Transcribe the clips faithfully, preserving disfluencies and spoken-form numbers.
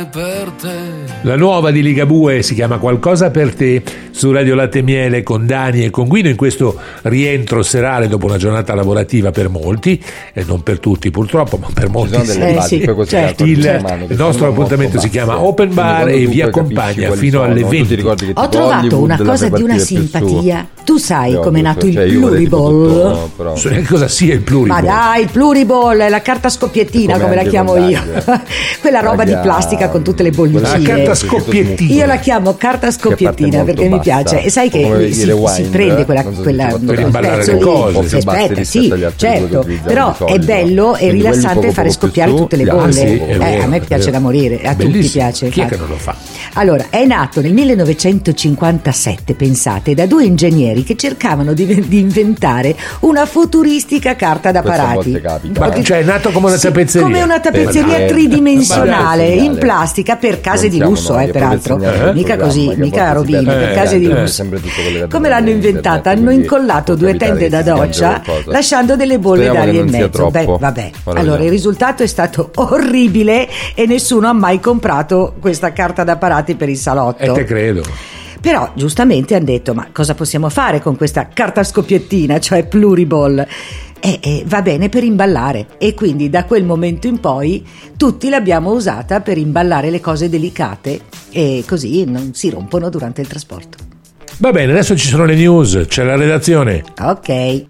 Per te. La nuova di Ligabue si chiama Qualcosa per te su Radio Latte e Miele con Dani e con Guido in questo rientro serale dopo una giornata lavorativa per molti e non per tutti purtroppo, ma per molti Ci sono delle sì. basi, Eh, sì, poi così certo. calcoli il, in mano, che il nostro sono appuntamento molto si chiama basse. Open Bar Quindi e quando vi tu poi accompagna capisci quali fino sono, alle tu venti. ti ricordi che Ho tipo trovato Hollywood una la cosa fai di una partire più su. simpatia. Tu sai È come è ovvio, nato cioè, il io vorrei tipo Pluriball? tutto, però. So neanche cosa sia il Ma pluriball. dai, il Pluriball è la carta scoppiettina, Come come la anche chiamo con io. Nagel. Quella roba di Nagel- plastica con tutte le La bollicine. carta scoppiettina. Io la chiamo carta scoppiettina molto perché mi bassa. piace. E sai O come che si, dire si wine, prende quella, non so se quella ci ho fatto Per quel imballare pezzo le lì. cose. Poche Aspetta, basse rispetto sì, agli altri due che certo. utilizziamo Però di è solito. bello e Quindi quelli rilassante poco, fare poco più scoppiare su, tutte le gli bolle. altri, sì, è Eh, vero, a me è piace vero. da morire, a tutti Bellissimo. piace. Chi è infatti. che non lo fa? Allora, è nato nel millenovecentocinquantasette, pensate, da due ingegneri che cercavano di, di inventare una futuristica carta da Questo a parati. volte capita. Ma cioè è nato come una Sì, tappezzeria. come una tappezzeria Perché- tridimensionale Ma dai, in plastica per case non di siamo lusso, noi eh, a peraltro, poter segnare il mica programma, così, che a mica volte si robine, perde. per case di Eh, lusso. sempre tutto collegato Come l'hanno all'internet, inventata? Hanno quindi incollato può due capitare tende che da si schianti doccia qualcosa. lasciando delle bolle Speriamo d'aria che in non sia mezzo. Beh, troppo. vabbè. Ora Allora, vediamo. il risultato è stato orribile e nessuno ha mai comprato questa carta da parati per il salotto. E te credo. Però giustamente hanno detto: ma cosa possiamo fare con questa carta scoppiettina, cioè Pluriball? E eh, va bene per imballare, e quindi da quel momento in poi tutti l'abbiamo usata per imballare le cose delicate e così non si rompono durante il trasporto. Va bene, adesso ci sono le news, c'è la redazione. Ok.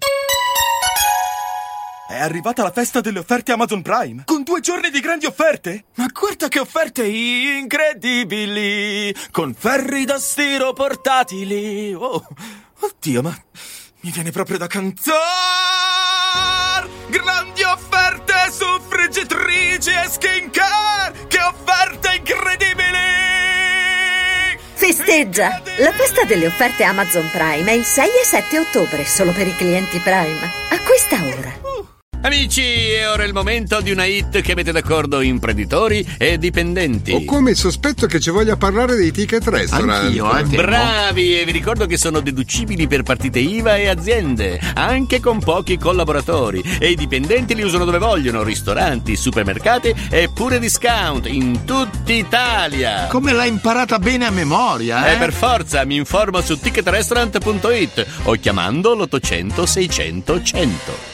È arrivata la festa delle offerte Amazon Prime, con due giorni di grandi offerte. Ma guarda che offerte incredibili, con ferri da stiro portatili. Oh, oddio, ma mi viene proprio da cantare. Grandi offerte su friggitrici e skincare, che offerte incredibili. Festeggia! La festa delle offerte Amazon Prime è il sei e sette ottobre, solo per i clienti Prime. Acquista ora. Amici, è ora il momento di una hit che mette d'accordo imprenditori e dipendenti. Ho come il sospetto che ci voglia parlare dei ticket restaurant. Anch'io, eh, temo. Bravi, e vi ricordo che sono deducibili per partite I V A e aziende, anche con pochi collaboratori. E i dipendenti li usano dove vogliono, ristoranti, supermercati e pure discount in tutta Italia. Come l'hai imparata bene a memoria, eh? Eh, per forza, mi informo su ticket restaurant punto it o chiamando l'ottocento seicento cento.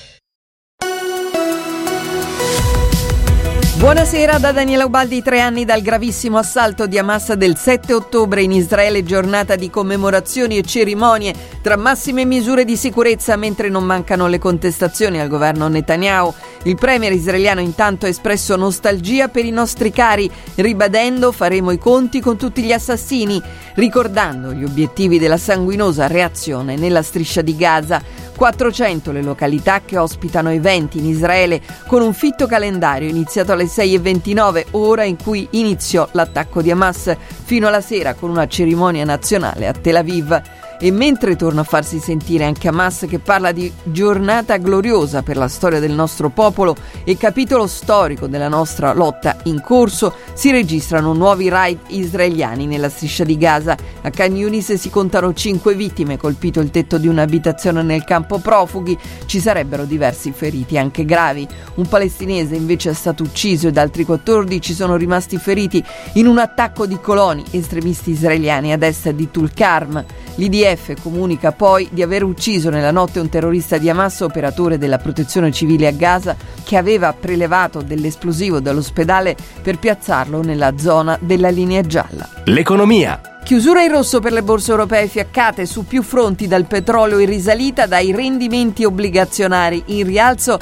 Buonasera da Daniela Ubaldi. Tre anni dal gravissimo assalto di Hamas del sette ottobre in Israele, giornata di commemorazioni e cerimonie tra massime misure di sicurezza, mentre non mancano le contestazioni al governo Netanyahu. Il premier israeliano intanto ha espresso nostalgia per i nostri cari, ribadendo: faremo i conti con tutti gli assassini, ricordando gli obiettivi della sanguinosa reazione nella striscia di Gaza. quattrocento le località che ospitano eventi in Israele, con un fitto calendario iniziato alle sei e ventinove, ora in cui iniziò l'attacco di Hamas, fino alla sera con una cerimonia nazionale a Tel Aviv. E mentre torna a farsi sentire anche Hamas, che parla di giornata gloriosa per la storia del nostro popolo e capitolo storico della nostra lotta in corso, si registrano nuovi raid israeliani nella striscia di Gaza. A Khan Yunis si contano cinque vittime, colpito il tetto di un'abitazione nel campo profughi. Ci sarebbero diversi feriti, anche gravi. Un palestinese invece è stato ucciso ed altri quattordici sono rimasti feriti in un attacco di coloni estremisti israeliani ad est di Tulkarm. L'I D F comunica poi di aver ucciso nella notte un terrorista di Hamas, operatore della protezione civile a Gaza, che aveva prelevato dell'esplosivo dall'ospedale per piazzarlo nella zona della linea gialla. L'economia. Chiusura in rosso per le borse europee fiaccate su più fronti, dal petrolio in risalita, dai rendimenti obbligazionari in rialzo